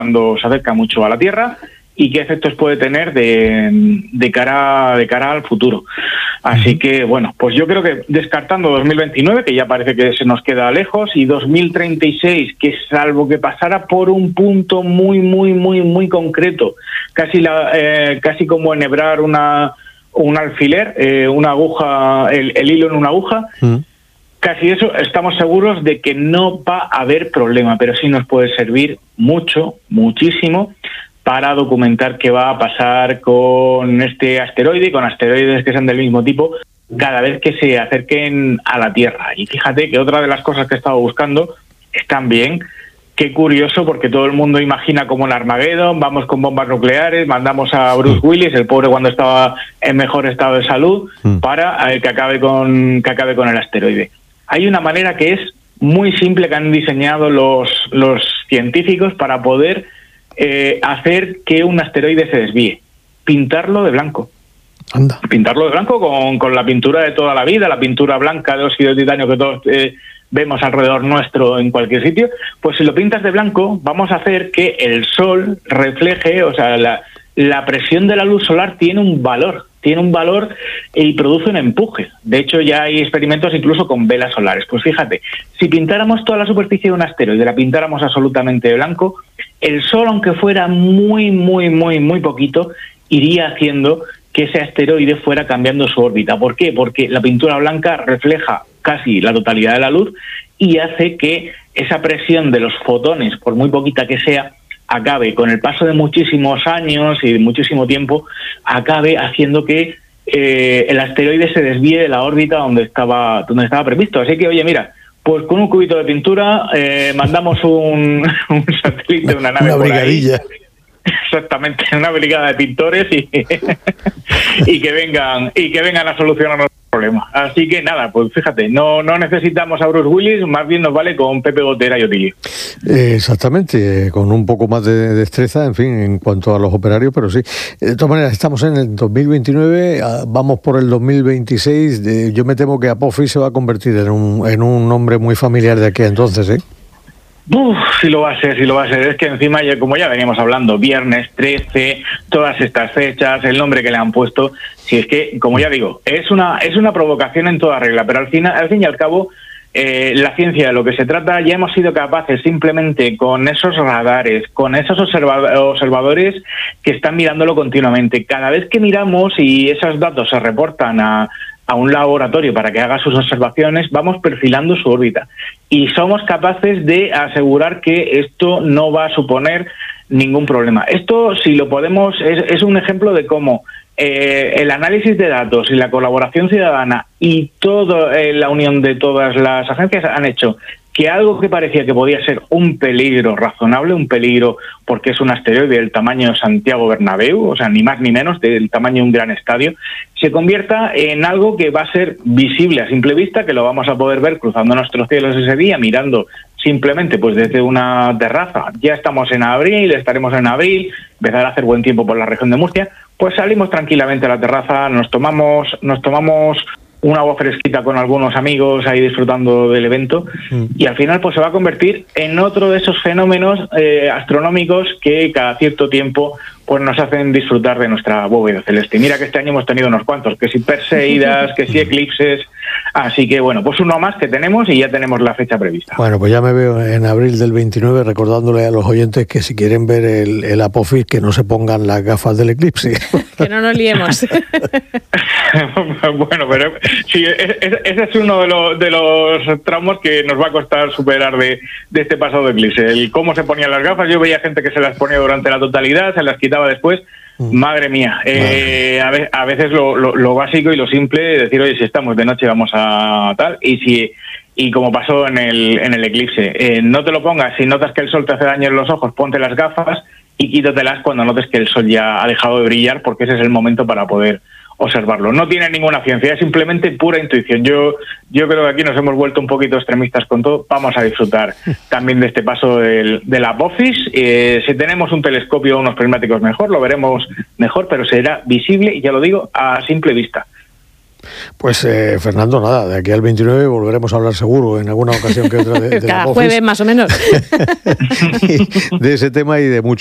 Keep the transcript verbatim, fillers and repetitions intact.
cuando se acerca mucho a la Tierra y qué efectos puede tener de, de cara de cara al futuro. Así que, bueno, pues yo creo que descartando dos mil veintinueve, que ya parece que se nos queda lejos, y dos mil treinta y seis, que salvo que pasara por un punto muy, muy, muy, muy concreto, casi la, eh, casi como enhebrar una, un alfiler, eh, una aguja, el, el hilo en una aguja, mm. casi eso, estamos seguros de que no va a haber problema, pero sí nos puede servir mucho, muchísimo, para documentar qué va a pasar con este asteroide y con asteroides que sean del mismo tipo cada vez que se acerquen a la Tierra. Y fíjate que otra de las cosas que he estado buscando es también, qué curioso, porque todo el mundo imagina como el Armageddon, vamos con bombas nucleares, mandamos a Bruce Willis, el pobre cuando estaba en mejor estado de salud, para eh, que acabe con que acabe con el asteroide. Hay una manera que es muy simple que han diseñado los, los científicos para poder Eh, hacer que un asteroide se desvíe, pintarlo de blanco. Anda. Pintarlo de blanco con, con la pintura de toda la vida, la pintura blanca de óxido de titanio que todos eh, vemos alrededor nuestro en cualquier sitio. Pues si lo pintas de blanco, vamos a hacer que el sol refleje, o sea, la, la presión de la luz solar tiene un valor, tiene un valor y produce un empuje. De hecho, ya hay experimentos incluso con velas solares. Pues fíjate, si pintáramos toda la superficie de un asteroide, la pintáramos absolutamente de blanco, el Sol, aunque fuera muy, muy, muy, muy poquito, iría haciendo que ese asteroide fuera cambiando su órbita. ¿Por qué? Porque la pintura blanca refleja casi la totalidad de la luz y hace que esa presión de los fotones, por muy poquita que sea, acabe, con el paso de muchísimos años y de muchísimo tiempo, acabe haciendo que eh, el asteroide se desvíe de la órbita donde estaba, donde estaba previsto. Así que, oye, mira, pues con un cubito de pintura eh, mandamos un, un satélite, una nave una por brigadilla. Ahí. Exactamente, una brigada de pintores y, y que vengan y que vengan a solucionar los problemas. Así que nada, pues fíjate, no no necesitamos a Bruce Willis, más bien nos vale con Pepe Gotera y Otilio. Eh, exactamente, eh, con un poco más de destreza, en fin, en cuanto a los operarios, pero sí. De todas maneras, estamos en el dos mil veintinueve, vamos por el dos mil veintiséis. De, yo me temo que Apophis se va a convertir en un, en un nombre muy familiar de aquí a entonces, ¿eh? Uf, sí lo va a ser, sí lo va a ser. Es que encima, ya, como ya veníamos hablando, viernes trece, todas estas fechas, el nombre que le han puesto, si es que, como ya digo, es una es una provocación en toda regla, pero al final, al fin y al cabo, eh, la ciencia de lo que se trata, ya hemos sido capaces simplemente con esos radares, con esos observa- observadores que están mirándolo continuamente. Cada vez que miramos y esos datos se reportan a a un laboratorio para que haga sus observaciones, vamos perfilando su órbita y somos capaces de asegurar que esto no va a suponer ningún problema. Esto, si lo podemos, es, es un ejemplo de cómo eh, el análisis de datos y la colaboración ciudadana y toda eh, la unión de todas las agencias han hecho que algo que parecía que podía ser un peligro razonable, un peligro porque es un asteroide del tamaño de Santiago Bernabéu, o sea, ni más ni menos, del tamaño de un gran estadio, se convierta en algo que va a ser visible a simple vista, que lo vamos a poder ver cruzando nuestros cielos ese día, mirando simplemente pues desde una terraza. Ya estamos en abril, estaremos en abril, empezará a hacer buen tiempo por la región de Murcia, pues salimos tranquilamente a la terraza, nos tomamos, nos tomamos un agua fresquita con algunos amigos ahí disfrutando del evento mm. y al final pues se va a convertir en otro de esos fenómenos eh, astronómicos que cada cierto tiempo pues nos hacen disfrutar de nuestra bóveda celeste. Mira que este año hemos tenido unos cuantos, que si Perseidas, que si eclipses, así que bueno, pues uno más que tenemos y ya tenemos la fecha prevista. Bueno, pues ya me veo en abril del veintinueve recordándole a los oyentes que si quieren ver el, el Apophis, que no se pongan las gafas del eclipse. Que no nos liemos. Bueno, pero sí, ese es uno de los, de los tramos que nos va a costar superar de, de este pasado de eclipse. El cómo se ponían las gafas, yo veía gente que se las ponía durante la totalidad, se las quitaba después. Mm. Madre mía, eh, a, ve, a veces lo, lo, lo básico y lo simple es decir, oye, si estamos de noche vamos a tal, y si y como pasó en el en el eclipse, eh, no te lo pongas, si notas que el sol te hace daño en los ojos, ponte las gafas y quítatelas cuando notes que el sol ya ha dejado de brillar, porque ese es el momento para poder observarlo. No tiene ninguna ciencia, es simplemente pura intuición. Yo yo creo que aquí nos hemos vuelto un poquito extremistas con todo. Vamos a disfrutar también de este paso del, del Apophis. Eh, si tenemos un telescopio o unos prismáticos mejor, lo veremos mejor, pero será visible, y ya lo digo, a simple vista. Pues eh, Fernando, nada, de aquí al veintinueve volveremos a hablar seguro en alguna ocasión que otra de, de cada jueves más o menos de ese tema y de mucho